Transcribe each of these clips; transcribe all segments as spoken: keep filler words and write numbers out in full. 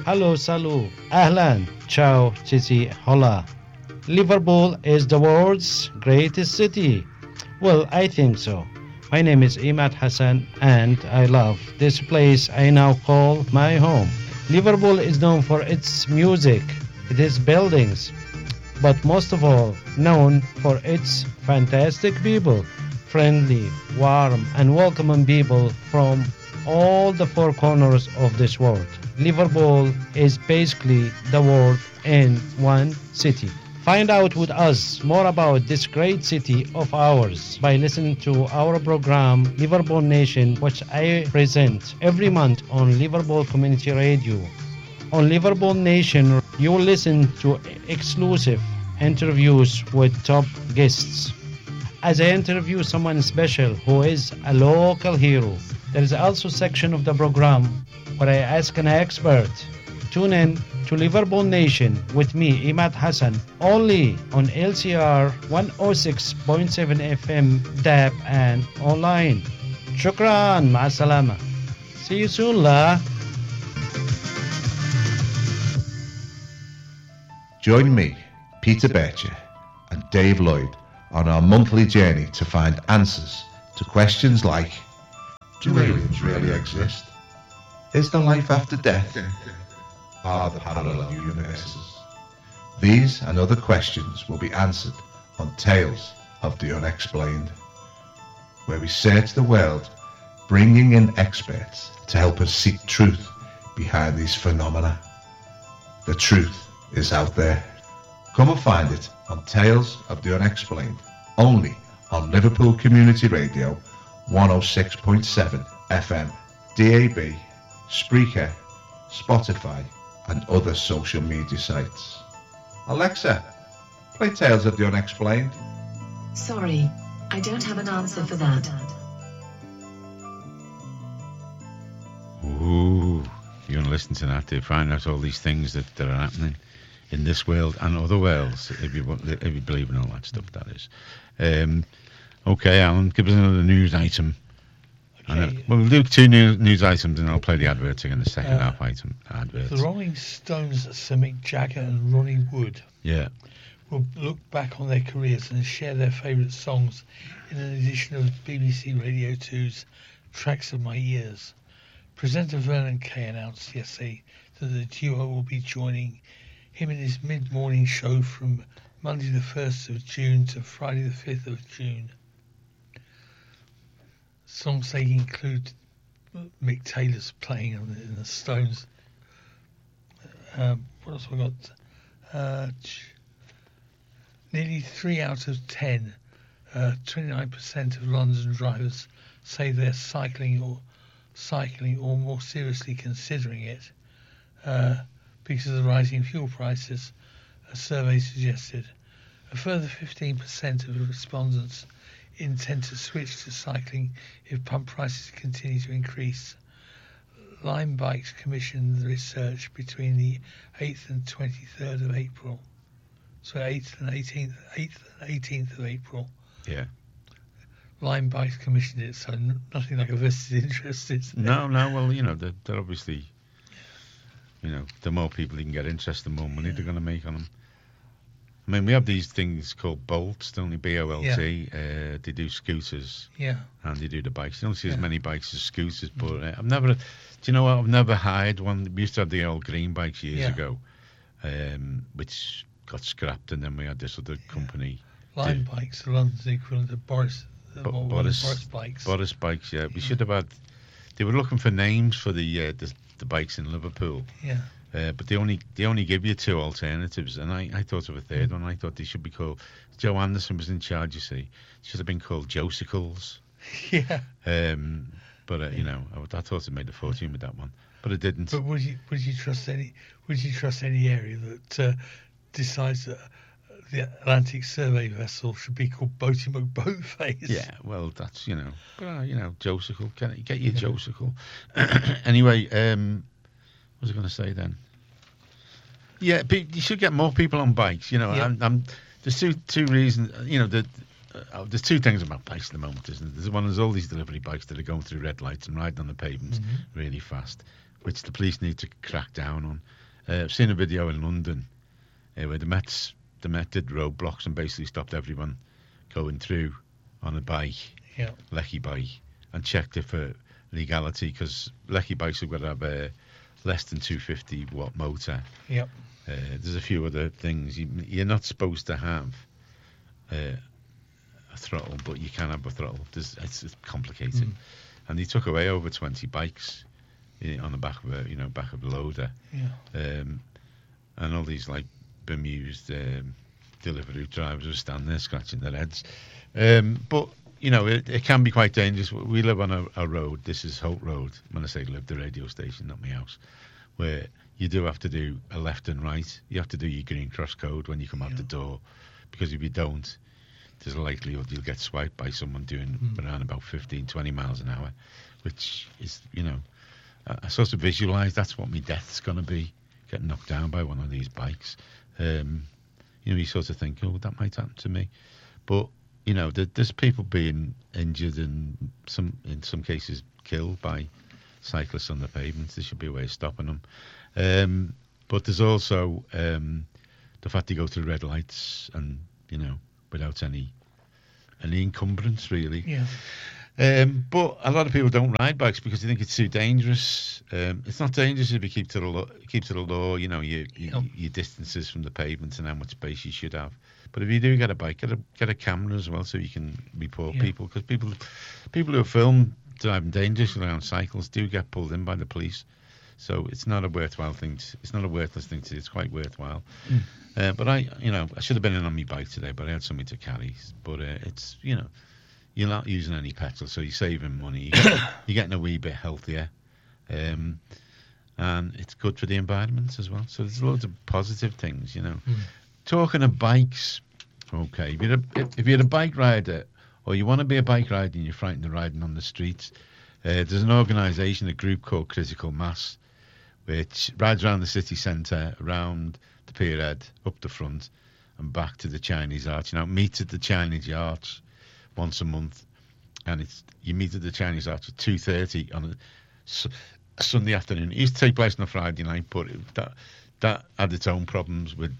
Hello, salut, ahlan, ciao, chichi, hola. Liverpool is the world's greatest city. Well, I think so. My name is Imad Hassan and I love this place I now call my home. Liverpool is known for its music, its buildings, but most of all known for its fantastic people, friendly, warm and welcoming people from all the four corners of this world. Liverpool is basically the world in one city. Find out with us more about this great city of ours by listening to our program Liverpool Nation, which I present every month on Liverpool Community Radio. On Liverpool Nation, you will listen to exclusive interviews with top guests. As I interview someone special who is a local hero, there is also a section of the program where I ask an expert. Tune in to Liverpool Nation with me, Imad Hassan, only on L C R one oh six point seven F M, D A B and online. Shukran, ma'asalama. See you soon, la. Join me, Peter Bircher, and Dave Lloyd on our monthly journey to find answers to questions like: do aliens really exist? Is there life after death? Are there parallel universes? These and other questions will be answered on Tales of the Unexplained, where we search the world, bringing in experts to help us seek truth behind these phenomena. The truth is out there. Come and find it on Tales of the Unexplained, only on Liverpool Community Radio one oh six point seven F M, D A B, Spreaker, Spotify and other social media sites. Alexa, play Tales of the Unexplained. Sorry, I don't have an answer for that. Ooh, if you want to listen to that to find out all these things that, that are happening in this world and other worlds, if you, if you believe in all that stuff, that is. Um, okay, Alan, give us another news item. Okay. And, uh, well, we'll do two new, news items and I'll play the adverts again, the second Uh, half item. Adverts. The Rolling Stones, Sir Mick Jagger and Ronnie Wood, Yeah. will look back on their careers and share their favourite songs in an edition of B B C Radio two's Tracks of My Years. Presenter Vernon Kay announced yesterday that the duo will be joining him in his mid-morning show from Monday the first of June to Friday the fifth of June. Songs they include Mick Taylor's playing in the, in the Stones. Um, what else have we got? Uh, ch- nearly three out of ten, uh, twenty-nine percent of London drivers say they're cycling or cycling or more seriously considering it uh, because of the rising fuel prices, a survey suggested. A further fifteen percent of the respondents intend to switch to cycling if pump prices continue to increase. Lime Bikes commissioned the research between the eighth and twenty-third of April. So eighth and eighteenth, eighth and eighteenth of April. Yeah. Lime Bikes commissioned it, so n- nothing like a vested interest is there. No, no, well, you know, they're, they're obviously, you know, the more people you can get interested, the more money Yeah. they're going to make on them. I mean, we have these things called Bolts, don't we? B O L T. Yeah. Uh, they do scooters Yeah. and they do the bikes. You don't see as Yeah. many bikes as scooters, but uh, I've never, do you know what? I've never hired one. We used to have the old green bikes years Yeah. ago, um, which got scrapped, and then we had this other company. Lime Did- Bikes, the London's equivalent of Boris, the Bo- Bo- Boris- Boris Bikes. Boris bikes, yeah. We should have had, they were looking for names for the uh, the, the bikes in Liverpool. Yeah. Uh, but they only they only give you two alternatives, and I, I thought of a third one. I thought they should be called. Joe Anderson was in charge, you see. Should have been called Josicles. Yeah. Um, but uh, you know, I, I thought it made a fortune with that one, but it didn't. But would you would you trust any would you trust any area that uh, decides that the Atlantic Survey vessel should be called Boaty McBoatface? Yeah, well, that's you know, but uh, you know, Josicle, can you get your yeah. Josicle? Anyway, um, what was I going to say then? Yeah, pe- you should get more people on bikes. You know, Yeah. I'm, I'm, there's two two reasons. You know, that uh, there's two things about bikes at the moment, isn't there? There's one, there's all these delivery bikes that are going through red lights and riding on the pavements Mm-hmm. really fast, which the police need to crack down on. Uh, I've seen a video in London uh, where the Mets, the Met did roadblocks and basically stopped everyone going through on a bike, Yeah. Lecky bike, and checked it for legality, because Lecky bikes have got to have a less than two hundred fifty watt motor. Yep. Uh, there's a few other things. You, you're not supposed to have uh, a throttle, but you can have a throttle. There's, it's, it's complicated. Mm. And he took away over twenty bikes eh, on the back of a, you know, back of a loader. Yeah. Um, and all these like bemused um, delivery drivers were standing there scratching their heads. Um, but you know, it, it can be quite dangerous. We live on a, a road. This is Holt Road. When I say live, the radio station, not my house, where you do have to do a left and right. You have to do your green cross code when you come out Yeah. the door, because if you don't, there's a likelihood you'll get swiped by someone doing Mm. around about fifteen, twenty miles an hour, which is, you know, I, I sort of visualise that's what my death's going to be, getting knocked down by one of these bikes. Um, you know, you sort of think, oh, that might happen to me. But, you know, there, there's people being injured and some, in some cases killed by cyclists on the pavements. There should be a way of stopping them. Um, but there's also um, the fact they go through red lights and, you know, without any any encumbrance, really. Yeah. Um, but a lot of people don't ride bikes because they think it's too dangerous. Um, it's not dangerous if you keep to the law, keep to the law. You know, your your, Yep. your distances from the pavement and how much space you should have. But if you do get a bike, get a get a camera as well, so you can report Yeah. people, because people people who are filmed driving dangerously around cycles do get pulled in by the police. So it's not a worthwhile thing. To, it's not a worthless thing to do. It's quite worthwhile. Mm. Uh, but I, you know, I should have been in on my bike today, but I had something to carry. But uh, it's, you know, you're not using any petrol, so you're saving money. You get, you're getting a wee bit healthier, um, and it's good for the environment as well. So there's loads of positive things, you know. Mm. Talking of bikes, okay, if you're a, if, if you're a bike rider or you want to be a bike rider and you're frightened of riding on the streets, uh, there's an organisation, a group called Critical Mass, which rides around the city centre, around the Pierhead, up the front, and back to the Chinese Arch. You know, meet at the Chinese Arch once a month, and it's you meet at the Chinese Arch at two thirty on a, su- a Sunday afternoon. It used to take place on a Friday night, but it, that that had its own problems with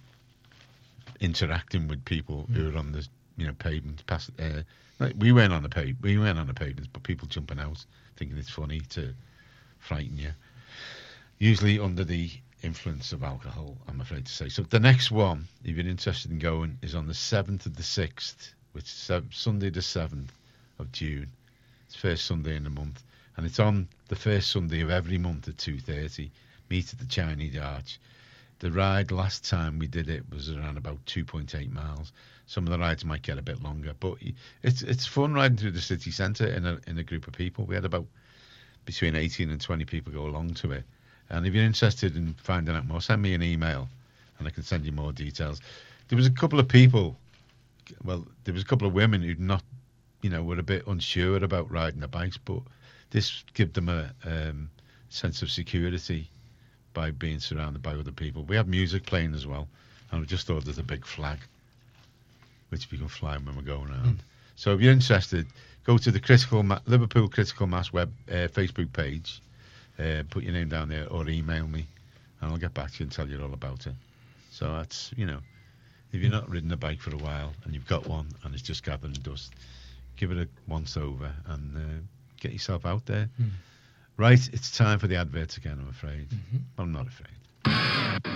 interacting with people Mm. who are on the you know pavement. Past, uh, like we went on the pave, we went on the pavements, but people jumping out thinking it's funny to frighten you. Usually under the influence of alcohol, I'm afraid to say. So the next one, if you're interested in going, is on the seventh of the sixth, which is sev- Sunday the seventh of June. It's first Sunday in the month, and it's on the first Sunday of every month at two thirty. Meet at the Chinese Arch. The ride last time we did it was around about two point eight miles. Some of the rides might get a bit longer, but it's it's fun riding through the city centre in a in a group of people. We had about between eighteen and twenty people go along to it. And if you're interested in finding out more, send me an email and I can send you more details. There was a couple of people, well, there was a couple of women who not, you know, were a bit unsure about riding the bikes, but this gave them a um, sense of security by being surrounded by other people. We have music playing as well, and we just thought there's a big flag, which we can fly when we're going around. Mm. So if you're interested, go to the Critical Ma- Liverpool Critical Mass web uh, Facebook page. Uh, put your name down there or email me and I'll get back to you and tell you all about it. So that's, you know, if you've not ridden a bike for a while and you've got one and it's just gathering dust, give it a once over and uh, get yourself out there. Mm. Right, it's time for the adverts again, I'm afraid. Mm-hmm. I'm not afraid.